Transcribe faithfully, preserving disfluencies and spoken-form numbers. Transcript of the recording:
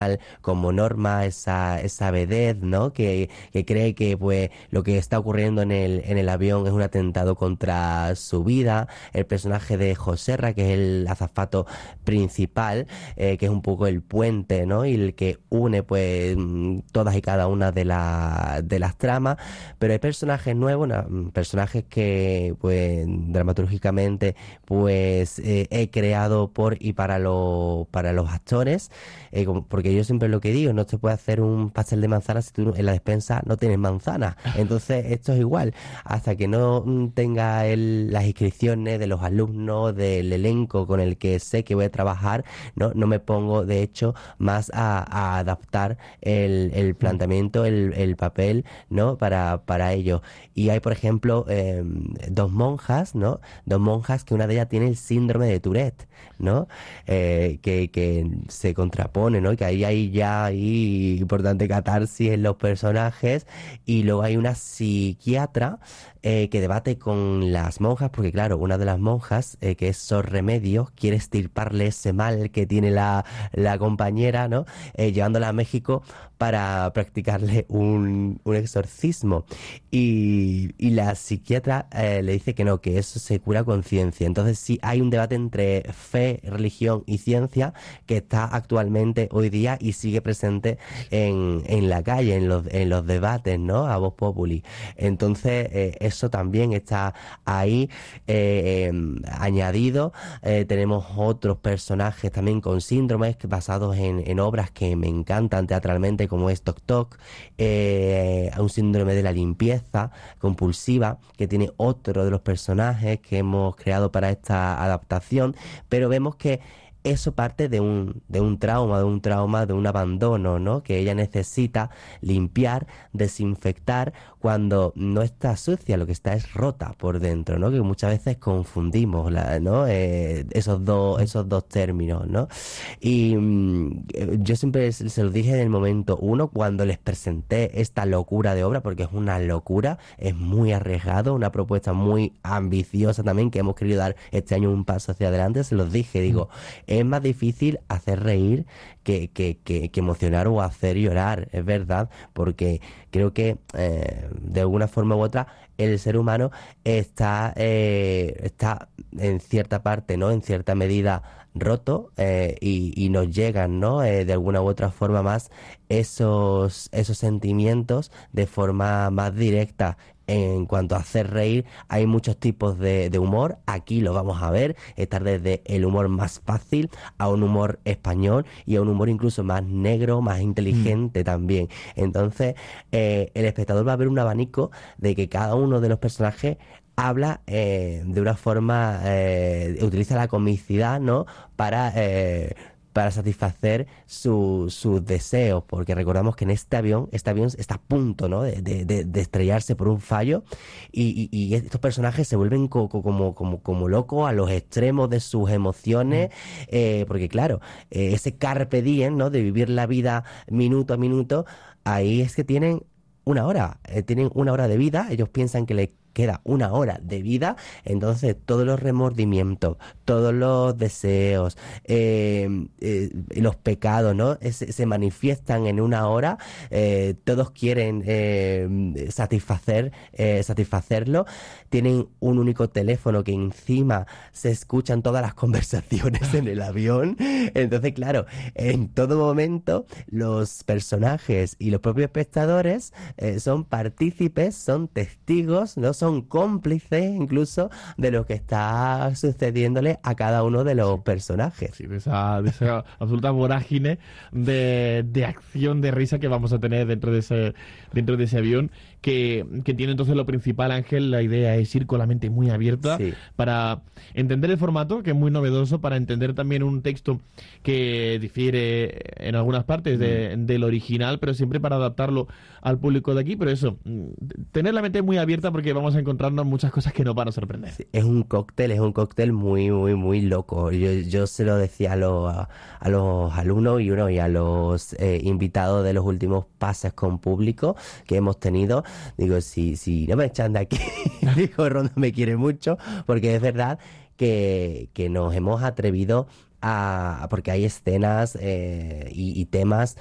como Norma, esa, esa vedette, ¿no? Que, que cree que pues lo que está ocurriendo en el, en el avión es un atentado contra su vida. El personaje de Joserra, que es el azafato principal, eh, que es un poco el puente, ¿no? Y el que une pues mm, todas y cada una de, la, de las tramas. Pero hay personajes nuevos, na- personajes que pues dramatúrgicamente pues eh, he creado por y para, lo, para los actores, eh, como- porque yo siempre lo que digo, no se puede hacer un pastel de manzana si tú en la despensa no tienes manzana. Entonces esto es igual, hasta que no mm, tenga el- las inscripciones de los alumnos, del elenco con el que sé que voy a trabajar, no, no me pongo de hecho más a, a adaptar el, el Mm. planteamiento, el, el papel, ¿no? Para, para ello. Y hay, por ejemplo, eh, dos monjas, ¿no? Dos monjas que una de ellas tiene el síndrome de Tourette, ¿no? Eh, que, que se contrapone, ¿no? Que ahí hay ya ahí importante catarsis en los personajes. Y luego hay una psiquiatra eh, que debate con las monjas, porque claro, una de las monjas, eh, que es Sor Remedios, quiere extirparle ese mal que tiene la, la compañera, ¿no? Eh, llevándola a México para practicarle un, un exorcismo. Y, y la psiquiatra eh, le dice que no, que eso se cura con ciencia. Entonces sí hay un debate entre fe, religión y ciencia que está actualmente hoy día y sigue presente en, en la calle, en los, en los debates, ¿no? A voz populi. Entonces eh, eso también está ahí eh, em, añadido. Eh, tenemos otros personajes también con síndromes que- basados en, en obras que me encantan teatralmente, como es Tok Tok, eh, a un síndrome de la limpieza compulsiva, que tiene otro de los personajes que hemos creado para esta adaptación, pero vemos que eso parte de un, de un trauma, de un trauma, de un abandono, ¿no? Que ella necesita limpiar, desinfectar cuando no está sucia, lo que está es rota por dentro, ¿no? Que muchas veces confundimos, la- ¿no? Eh, esos dos, Mm. esos dos términos, ¿no? Y mm, eh, yo siempre se se los dije en el momento uno, cuando les presenté esta locura de obra, porque es una locura, es muy arriesgado, una propuesta muy ambiciosa también, que hemos querido dar este año un paso hacia adelante, se los dije, Mm. digo, es más difícil hacer reír que, que, que, que emocionar o hacer llorar, es verdad, porque creo que eh, de alguna forma u otra el ser humano está, eh, está en cierta parte, ¿no? En cierta medida roto, eh, y, y nos llegan, ¿no? Eh, de alguna u otra forma más esos, esos sentimientos de forma más directa. En cuanto a hacer reír, hay muchos tipos de, de humor. Aquí lo vamos a ver, estar desde el humor más fácil a un humor español y a un humor incluso más negro, más Mm. inteligente también. Entonces, eh, el espectador va a ver un abanico de que cada uno de los personajes habla eh, de una forma, eh, utiliza la comicidad, ¿no? Para, eh, para satisfacer su- sus deseos, porque recordamos que en este avión, este avión está a punto, ¿no? De, de- de- de estrellarse por un fallo y, y- y estos personajes se vuelven co- co- como, como, como locos a los extremos de sus emociones, Mm. eh, porque claro, eh, ese carpe diem, ¿no? De vivir la vida minuto a minuto, ahí es que tienen una hora, eh, tienen una hora de vida, ellos piensan que le queda una hora de vida, entonces todos los remordimientos, todos los deseos, eh, eh, los pecados, ¿no? Es- se manifiestan en una hora, eh, todos quieren eh, satisfacer, eh, satisfacerlo, tienen un único teléfono que encima se escuchan todas las conversaciones en el avión, entonces claro, en todo momento los personajes y los propios espectadores eh, son partícipes, son testigos, ¿no? Son cómplices incluso de lo que está sucediéndole a cada uno de los Sí. personajes. Sí, de esa, de esa absoluta vorágine de, de acción, de risa que vamos a tener dentro de ese, dentro de ese avión, que, que tiene entonces lo principal, Ángel, la idea es ir con la mente muy abierta Sí. para entender el formato, que es muy novedoso, para entender también un texto que difiere en algunas partes Mm. de- del original, pero siempre para adaptarlo al público de aquí, pero eso, mm, tener la mente muy abierta porque vamos a encontrarnos muchas cosas que nos van a sorprender. Sí, es un cóctel, es un cóctel muy, muy, muy loco. Yo, yo se lo decía a los, a, a los alumnos y, uno, y a los eh, invitados de los últimos pases con público que hemos tenido. Digo, si, si no me echan de aquí, digo, Ronda me quiere mucho, porque es verdad que, que nos hemos atrevido a, porque hay escenas eh, y, y temas